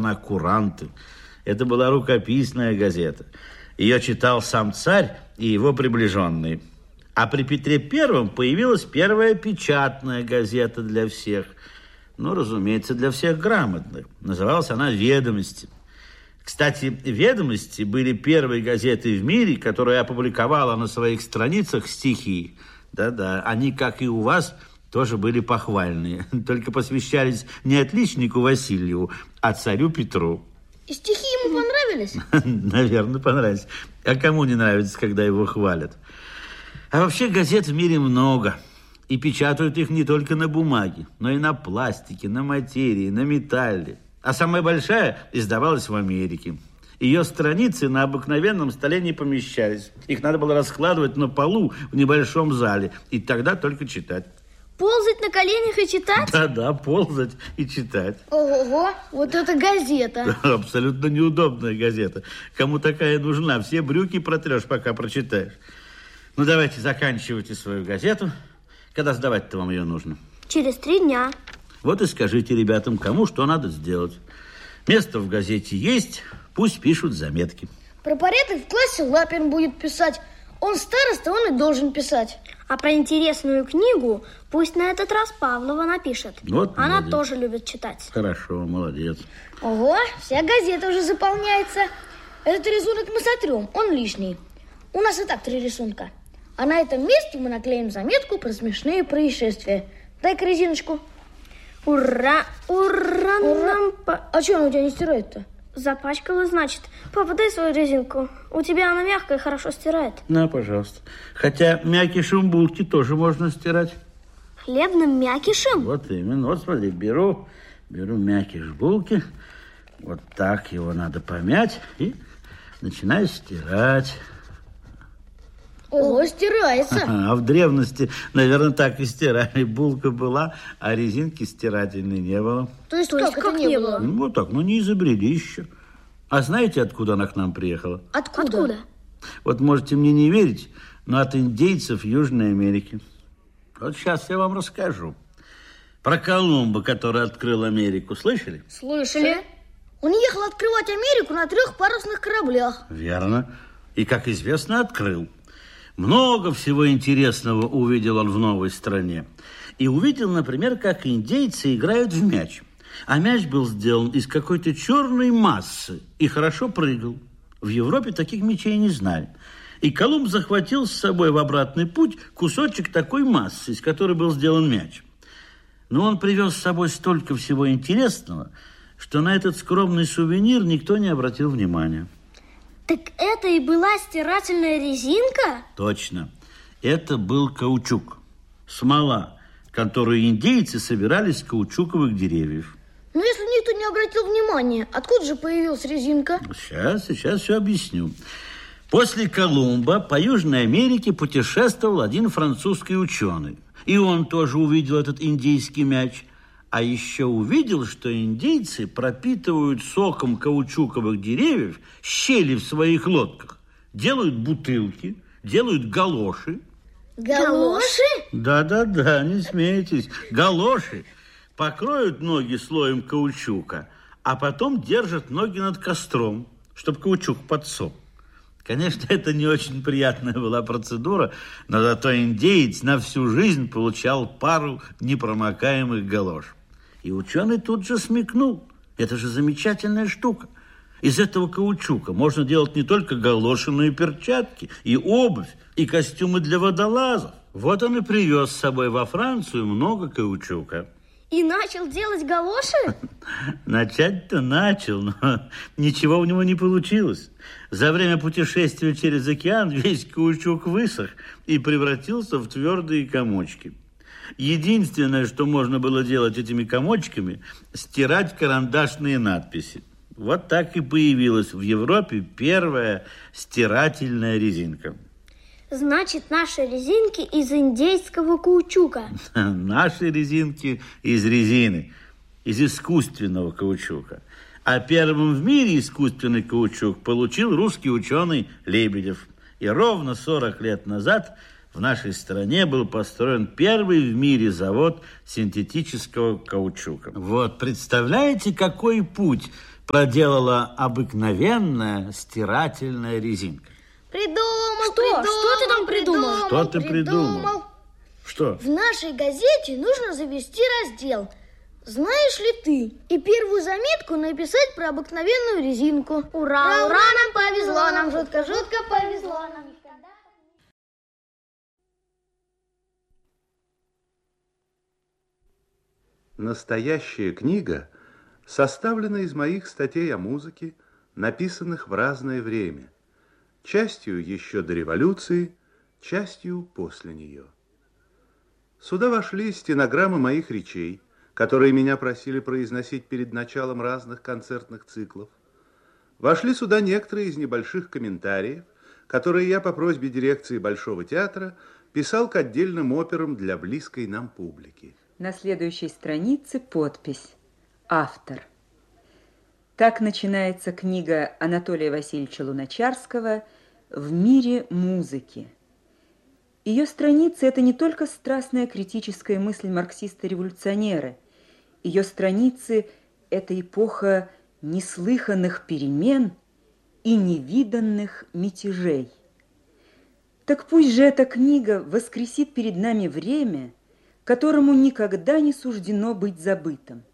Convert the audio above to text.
она «Куранты». Это была рукописная газета. Ее читал сам царь и его приближенные. А при Петре Первом появилась первая печатная газета для всех. Ну, разумеется, для всех грамотных. Называлась она «Ведомости». Кстати, «Ведомости» были первой газетой в мире, которая опубликовала на своих страницах стихи. Да-да, они, как и у вас, тоже были похвальные. Только посвящались не отличнику Васильеву, а царю Петру. И стихи ему понравились? Наверное, понравились. А кому не нравится, когда его хвалят? А вообще газет в мире много. И печатают их не только на бумаге, но и на пластике, на материи, на металле. А самая большая издавалась в Америке. Ее страницы на обыкновенном столе не помещались. Их надо было раскладывать на полу в небольшом зале. И тогда только читать. Ползать на коленях и читать? Да-да, ползать и читать. Ого, вот это газета. Абсолютно неудобная газета. Кому такая нужна? Все брюки протрешь, пока прочитаешь. Ну, давайте, заканчивайте свою газету. Когда сдавать-то вам ее нужно? Через 3 дня. Вот и скажите ребятам, кому что надо сделать. Место в газете есть, пусть пишут заметки. Про порядок в классе Лапин будет писать. Он староста, он и должен писать. А про интересную книгу пусть на этот раз Павлова напишет. Вот она молодец. тоже любит читать. Хорошо, молодец. Ого, вся газета уже заполняется. Этот рисунок мы сотрем, он лишний. У нас и так 3 рисунка. А на этом месте мы наклеим заметку про смешные происшествия. Дай-ка резиночку. Ура, ура, ура. А что она у тебя не стирает-то? Запачкала, значит. Папа, дай свою резинку. У тебя она мягкая, хорошо стирает. На, пожалуйста. Хотя мякишем булки тоже можно стирать. Хлебным мякишем? Вот именно. Вот смотри, беру мякиш булки. Вот так его надо помять. И начинаю стирать. Ого, стирается. А в древности, наверное, так и стирали. Булка была, а резинки стирательной не было. То есть как это не было? Ну, вот так, не изобрели еще. А знаете, откуда она к нам приехала? Откуда? Вот можете мне не верить, но от индейцев Южной Америки. Вот сейчас я вам расскажу. Про Колумба, который открыл Америку. Слышали? Слышали. Он ехал открывать Америку на 3 парусных кораблях. Верно. И, как известно, открыл. Много всего интересного увидел он в новой стране. И увидел, например, как индейцы играют в мяч. А мяч был сделан из какой-то черной массы и хорошо прыгал. В Европе таких мячей не знали. И Колумб захватил с собой в обратный путь кусочек такой массы, из которой был сделан мяч. Но он привез с собой столько всего интересного, что на этот скромный сувенир никто не обратил внимания. Так это и была стирательная резинка? Точно. Это был каучук. Смола, которую индейцы собирали с каучуковых деревьев. Но если никто не обратил внимания, откуда же появилась резинка? Сейчас все объясню. После Колумба по Южной Америке путешествовал один французский ученый. И он тоже увидел этот индейский мяч. А еще увидел, что индейцы пропитывают соком каучуковых деревьев щели в своих лодках. Делают бутылки, делают галоши. Галоши? Да, не смейтесь. Галоши. Покроют ноги слоем каучука, а потом держат ноги над костром, чтобы каучук подсох. Конечно, это не очень приятная была процедура, но зато индеец на всю жизнь получал пару непромокаемых галош. И ученый тут же смекнул. Это же замечательная штука. Из этого каучука можно делать не только галоши, но и перчатки, и обувь, и костюмы для водолазов. Вот он и привез с собой во Францию много каучука. И начал делать галоши? Начать-то начал, но ничего у него не получилось. За время путешествия через океан весь каучук высох и превратился в твердые комочки. Единственное, что можно было делать этими комочками, стирать карандашные надписи. Вот так и появилась в Европе первая стирательная резинка. Значит, наши резинки из индейского каучука. Наши резинки из резины, из искусственного каучука. А первым в мире искусственный каучук получил русский ученый Лебедев. И ровно 40 лет назад в нашей стране был построен первый в мире завод синтетического каучука. Вот, представляете, какой путь проделала обыкновенная стирательная резинка. Придумал, Что ты там придумал? Что ты придумал? Что? В нашей газете нужно завести раздел «Знаешь ли ты?» и первую заметку написать про обыкновенную резинку. Ура, ура, нам повезло, нам жутко повезло. Настоящая книга составлена из моих статей о музыке, написанных в разное время, частью еще до революции, частью после нее. Сюда вошли стенограммы моих речей, которые меня просили произносить перед началом разных концертных циклов. Вошли сюда некоторые из небольших комментариев, которые я по просьбе дирекции Большого театра писал к отдельным операм для близкой нам публики. На следующей странице подпись «Автор». Так начинается книга Анатолия Васильевича Луначарского «В мире музыки». Ее страницы – это не только страстная критическая мысль марксиста-революционера. Ее страницы – это эпоха неслыханных перемен и невиданных мятежей. Так пусть же эта книга воскресит перед нами время, которому никогда не суждено быть забытым.